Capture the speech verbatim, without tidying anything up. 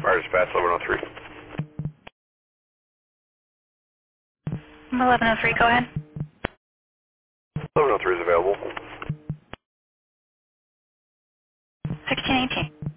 Fire dispatch, eleven oh three. eleven oh three, go ahead. eleven oh three is available. sixteen eighteen.